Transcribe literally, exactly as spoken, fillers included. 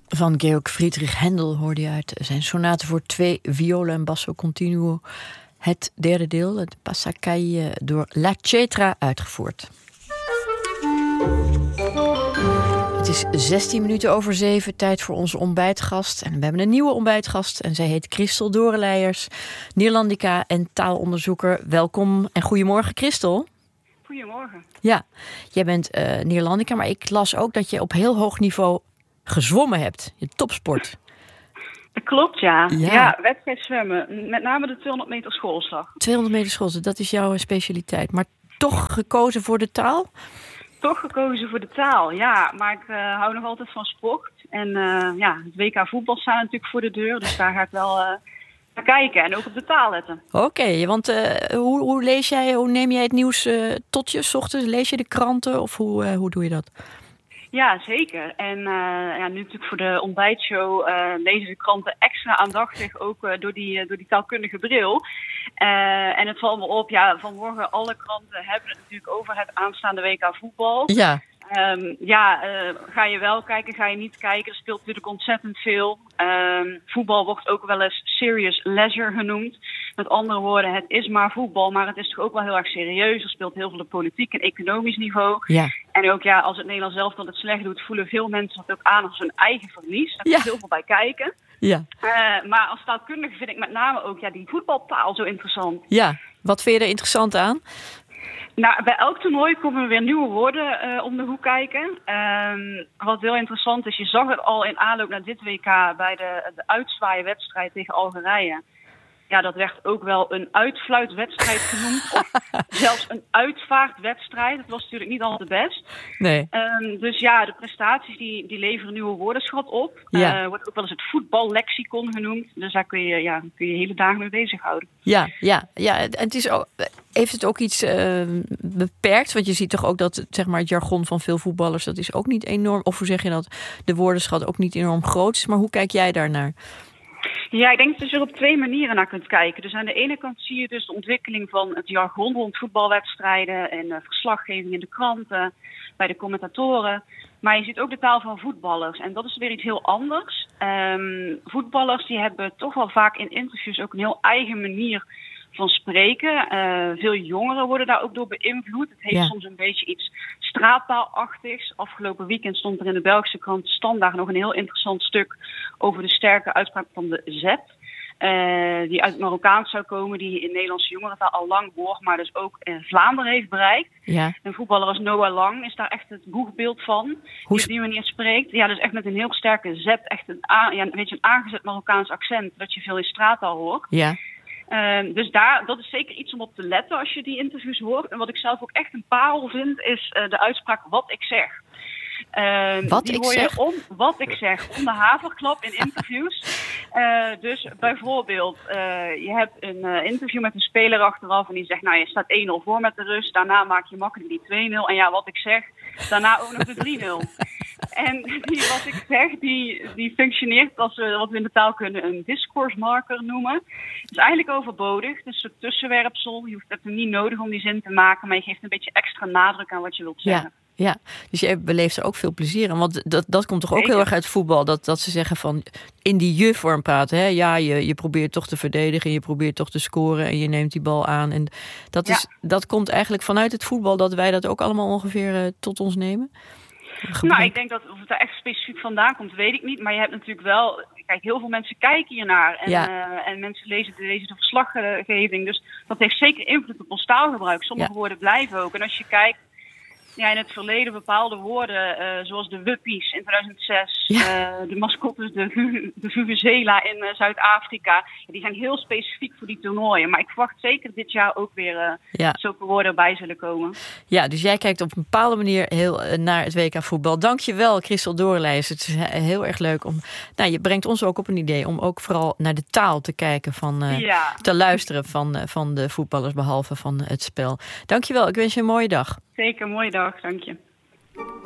Van Georg Friedrich Händel hoorde je uit zijn sonate voor twee violen en basso continuo. Het derde deel, het Passacaglie, door La Cetra uitgevoerd. Het is zestien minuten over zeven, tijd voor onze ontbijtgast. En we hebben een nieuwe ontbijtgast en zij heet Christel Dorelijers, Neerlandica en taalonderzoeker. Welkom en goedemorgen, Christel. Goedemorgen. Ja, jij bent uh, Neerlandica, maar ik las ook dat je op heel hoog niveau gezwommen hebt. Je topsport. Dat klopt, ja. Ja, ja wedstrijd zwemmen. Met name de tweehonderd meter schoolslag. tweehonderd meter schoolslag, dat is jouw specialiteit. Maar toch gekozen voor de taal? Toch gekozen voor de taal, ja. Maar ik uh, hou nog altijd van sport. En uh, ja, het W K voetbal staat natuurlijk voor de deur. Dus daar ga ik wel uh, naar kijken. En ook op de taal letten. Oké, okay, want uh, hoe, hoe lees jij, hoe neem jij het nieuws uh, tot je 's ochtends? Lees je de kranten of hoe, uh, hoe doe je dat? Ja, zeker. En uh, ja, nu natuurlijk voor de ontbijtshow uh, lezen de kranten extra aandachtig, ook uh, door, die, uh, door die taalkundige bril. Uh, en het valt me op, ja, vanmorgen alle kranten hebben het natuurlijk over het aanstaande W K voetbal. Ja. Um, ja, uh, ga je wel kijken, ga je niet kijken. Er speelt natuurlijk ontzettend veel. Um, voetbal wordt ook wel eens serious leisure genoemd. Met andere woorden, het is maar voetbal, maar het is toch ook wel heel erg serieus. Er speelt heel veel op politiek en economisch niveau. Ja. En ook ja, als het Nederlands zelf dat het slecht doet, voelen veel mensen dat ook aan als hun eigen verlies. Daar komt ja. heel veel bij kijken. Ja. Uh, maar als taalkundige vind ik met name ook ja, die voetbaltaal zo interessant. Ja, wat vind je er interessant aan? Nou, bij elk toernooi komen er weer nieuwe woorden uh, om de hoek kijken. Um, wat heel interessant is, je zag het al in aanloop naar dit W K bij de, de uitzwaaienwedstrijd tegen Algerije. Ja, dat werd ook wel een uitfluitwedstrijd genoemd. Of zelfs een uitvaartwedstrijd. Dat was natuurlijk niet altijd best. Nee. Um, dus ja, de prestaties die, die leveren nieuwe woordenschat op. Ja. Uh, wordt ook wel eens het voetballexicon genoemd. Dus daar kun je ja, kun je hele dagen mee bezighouden. Ja, ja, ja. En het is ook, heeft het ook iets uh, beperkt? Want je ziet toch ook dat zeg maar, het jargon van veel voetballers, dat is ook niet enorm. Of hoe zeg je dat? De woordenschat ook niet enorm groot is. Maar hoe kijk jij daarnaar? Ja, ik denk dat je er op twee manieren naar kunt kijken. Dus aan de ene kant zie je dus de ontwikkeling van het jargon rond voetbalwedstrijden en uh, verslaggeving in de kranten, bij de commentatoren. Maar je ziet ook de taal van voetballers. En dat is weer iets heel anders. Um, voetballers die hebben toch wel vaak in interviews ook een heel eigen manier van spreken. Uh, veel jongeren worden daar ook door beïnvloed. Het heeft ja. soms een beetje iets straattaalachtigs. Afgelopen weekend stond er in de Belgische krant Standaard nog een heel interessant stuk over de sterke uitspraak van de Z. Uh, die uit het Marokkaans zou komen, die in Nederlandse jongerentaal al lang hoort, maar dus ook in Vlaanderen heeft bereikt. Ja. Een voetballer als Noah Lang is daar echt het boegbeeld van. Hoe... Die op die manier spreekt. Ja, dus echt met een heel sterke Z. Echt een, a- ja, een beetje een aangezet Marokkaans accent, dat je veel in straattaal hoort. Ja. Uh, dus daar, dat is zeker iets om op te letten als je die interviews hoort. En wat ik zelf ook echt een parel vind, is uh, de uitspraak wat ik zeg. Uh, wat die ik hoor je zeg? Om, wat ik zeg, om de haverklap in interviews. Uh, dus bijvoorbeeld, uh, je hebt een uh, interview met een speler achteraf en die zegt, nou je staat één nul voor met de rust. Daarna maak je makkelijk die twee nul. En ja, wat ik zeg, daarna ook nog de drie nul. En die wat ik zeg, die, die functioneert als we, wat we in de taalkunde een discourse marker noemen. Het is eigenlijk overbodig. Het is een tussenwerpsel. Je hoeft het niet nodig om die zin te maken, maar je geeft een beetje extra nadruk aan wat je wilt zeggen. Ja. Ja, dus je beleeft er ook veel plezier in. Want dat, dat komt toch ook heel erg uit voetbal. Dat, dat ze zeggen van in die je-vorm praten. Hè? Ja, je, je probeert toch te verdedigen. Je probeert toch te scoren. En je neemt die bal aan. En dat, is, ja. dat komt eigenlijk vanuit het voetbal. Dat wij dat ook allemaal ongeveer uh, tot ons nemen. Gebruik. Nou, ik denk dat of het daar echt specifiek vandaan komt, weet ik niet. Maar je hebt natuurlijk wel... Kijk, heel veel mensen kijken hiernaar. En, ja. uh, en mensen lezen, lezen de verslaggeving. Dus dat heeft zeker invloed op ons taalgebruik. Sommige ja. woorden blijven ook. En als je kijkt... Ja, in het verleden bepaalde woorden, uh, zoals de wuppies in tweeduizend zes, ja. uh, de mascottes, de, vu- de vuvuzela in uh, Zuid-Afrika. Ja, die zijn heel specifiek voor die toernooien. Maar ik verwacht zeker dit jaar ook weer uh, ja. zulke woorden erbij zullen komen. Ja, dus jij kijkt op een bepaalde manier heel uh, naar het W K voetbal. Dank je wel, Christel Dorelijers. Het is heel erg leuk om... Nou, je brengt ons ook op een idee om ook vooral naar de taal te kijken, van, uh, ja. te luisteren van, uh, van de voetballers, behalve van het spel. Dank je wel, ik wens je een mooie dag. Zeker, mooie dag, dank je.